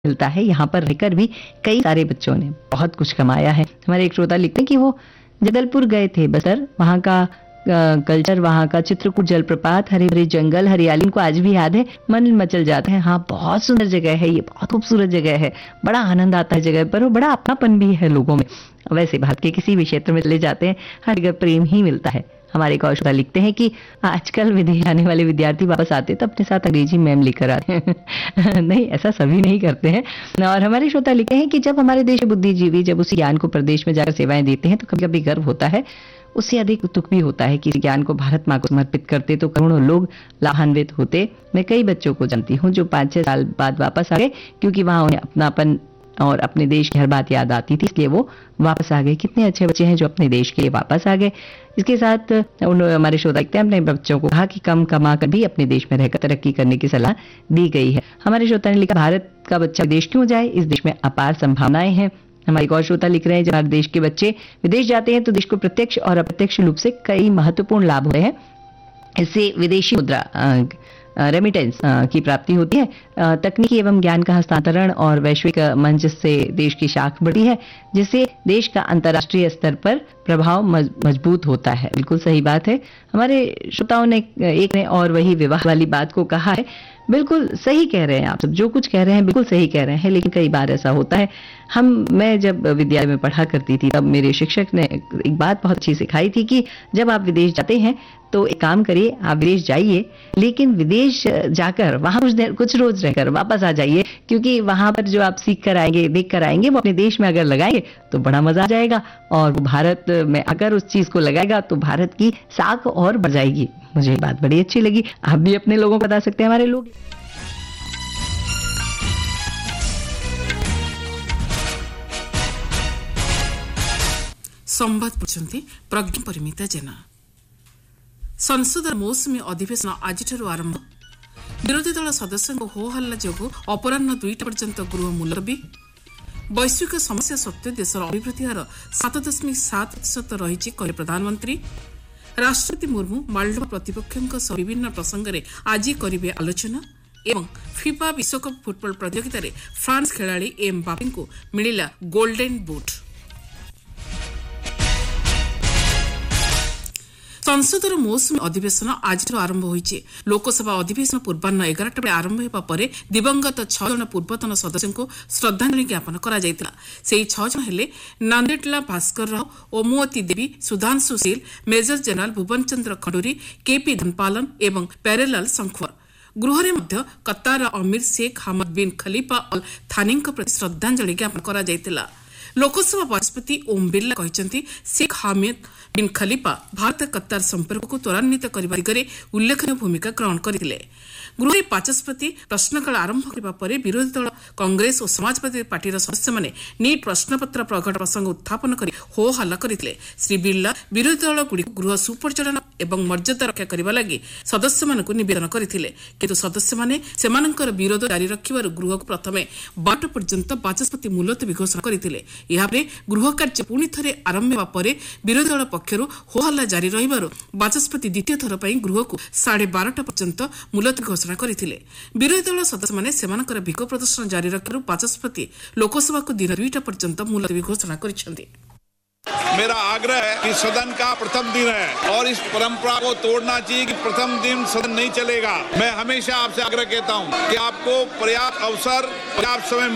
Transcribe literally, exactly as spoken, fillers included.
मिलता है। यहाँ पर रहकर भी कई सारे बच्चों ने बहुत कुछ कमाया है। हमारे एक श्रोता लिखते हैं कि वो जबलपुर गए थे बसर, वहाँ का कल्चर, वहाँ का चित्रकूट जलप्रपात, हरे भरे जंगल, हरियाली को आज भी याद है, मन मचल जाता है। हाँ, बहुत सुंदर जगह है, ये बहुत खूबसूरत जगह है, बड़ा आनंद आता है जगह पर, और बड़ा अपनापन भी है लोगों में। वैसे भारत के किसी भी क्षेत्र में चले जाते हैं, हर जगह प्रेम ही मिलता है। हमारे एक और श्रोता लिखते हैं कि आजकल विदेश जाने वाले विद्यार्थी वापस आते तो अपने साथ अंग्रेजी मैम लेकर आते हैं। नहीं, ऐसा सभी नहीं करते हैं। और हमारे श्रोता लिखते हैं कि जब हमारे देश के बुद्धिजीवी जब उसी ज्ञान को प्रदेश में जाकर सेवाएं देते हैं तो कभी कभी गर्व होता है, उससे अधिक दुख भी होता है कि इस ज्ञान को भारत माँ को समर्पित करते तो करोड़ों लोग लाभान्वित होते। मैं कई बच्चों को जानती हूँ जो पाँच छह साल बाद वापस आ गए, क्योंकि वहाँ उन्हें अपनापन और अपने देश की हर बात याद आती थी, इसलिए वो वापस आ गए। कितने अच्छे बच्चे हैं जो अपने देश के लिए वापस आ गए। इसके साथ उन्होंने हमारे श्रोता लिखते हैं, अपने बच्चों को कहा कि कम कमा कर भी अपने देश में रहकर तरक्की करने की सलाह दी गई है। हमारे श्रोता ने लिखा, भारत का बच्चा विदेश क्यों जाए, इस देश में अपार संभावनाएं हैं। हमारे एक और श्रोता लिख रहे हैं, जब हमारे देश के बच्चे विदेश जाते हैं तो देश को प्रत्यक्ष और अप्रत्यक्ष रूप से कई महत्वपूर्ण लाभ होते हैं। इससे विदेशी मुद्रा रेमिटेंस की प्राप्ति होती है, तकनीकी एवं ज्ञान का हस्तांतरण और वैश्विक मंच से देश की शाख बढ़ती है, जिससे देश का अंतर्राष्ट्रीय स्तर पर प्रभाव मजबूत होता है। बिल्कुल सही बात है। हमारे श्रोताओं ने एक ने और वही विवाह वाली बात को कहा है। बिल्कुल सही कह रहे हैं आप सब, जो कुछ कह रहे हैं बिल्कुल सही कह रहे हैं, लेकिन कई बार ऐसा होता है। हम मैं जब विद्यालय में पढ़ा करती थी तब मेरे शिक्षक ने एक बात बहुत अच्छी सिखाई थी कि जब आप विदेश जाते हैं तो एक काम करिए, आप विदेश जाइए, लेकिन विदेश जाकर वहां कुछ देर कुछ रोज रहकर वापस आ जाइए, क्योंकि वहां पर जो आप सीख कर आएंगे, देख कर आएंगे, वो अपने देश में अगर लगाएंगे तो बड़ा मजा आ जाएगा, और वो भारत में अगर उस चीज को लगाएगा तो भारत की साख और बढ़ जाएगी। मुझे बात बड़ी अच्छी लगी। आप भी अपने लोगों को बता सकते हैं। हमारे लोग संवाद पढ़ुछंती प्रज्ञा परिमिता जेना। संसद मौसुमी अधिवेशन आज आरंभ। विरोधी दल सदस्यों हो हल्ला जोगु अपराह्न दुईटा पर्यंत गृह मुलतवी। वैश्विक समस्या सत्वे देशर अभिवृद्धि हार सात दशमिक सात प्रतिशत रही प्रधानमंत्री। राष्ट्रपति मुर्मू मालडोभा प्रतिपक्षों विभिन्न प्रसंग में आज करेंगे आलोचना। एवं फिफा विश्वकप फुटबॉल प्रतियोगिता में फ्रांस खेलाड़ी एम बापे को मिला गोल्डन बुट। संसदर मौसुमी अधिवेशन आज आरंभ होइछि। लोकसभा अधिवेशन पूर्वाह्न एगारटा बेले आरंभ होगा पर दिवंगत छह जन पूर्वतन सदस्यों को श्रद्धांजलि ज्ञापन करा जायतिला। सेही छह जन हेले नांदेडला भास्कर राव, ओमुवती देवी, सुधांशु शील, मेजर जनरल भुवन चंद्र खंडूरी, केपी धनपालन एवं प्यारेलाल शंखवर। गृह में मध्य कतार अमीर शेख हमद बिन खलीफा अल थानी प्रति श्रद्धांजलि ज्ञापन करा जायतिला। लोकसभा बाचस्पति ओम बिरला कहते शेख हामिद बिन खलीफा भारत कतार संपर्क को त्वरान्वित करने दिगरे उल्लेखनीय भूमिका ग्रहण करते। गृह बाचस्पति प्रश्नकाल आरंभ करने पर विरोधी दल कांग्रेस और समाजवादी पार्टी सदस्य मैंने नीट प्रश्नपत्र प्रकट प्रसंग उत्थापन कर हो हल्ला करते। श्री बिरला विरोधी दल गुड़ी गृह सुपरिचालना एवं मर्यादा रक्षा करने लगी सदस्य मानक निवेदन करते, किंतु सदस्य माने सेमानंकर विरोध जारी रखिबारु गृह को प्रथमे बारटा पर्यंत बाचस्पति मुलतवी घोषणा करते। यापरे गृह कार्य पुणी थे आरंभ होगा पर विरोधी दल पक्षर हो हल्ला जारी रहिबारु बाचस्पति द्वितीय थर पर गृह को साढ़े बारटा पर्यंत मुलतवी घोषणा करथिले। विरोधी दल सदस्य माने सेमानकर विक्षोभ प्रदर्शन जारी रखिबारु बाचस्पति लोकसभा को दिन दुईटा पर्यंत मुलतवी घोषणा करिसेंति। मेरा आग्रह है कि सदन का प्रथम दिन है और इस परंपरा को तोड़ना चाहिए कि प्रथम दिन सदन नहीं चलेगा। मैं हमेशा आपसे आग्रह कहता हूं कि आपको पर्याप्त अवसर, पर्याप्त समय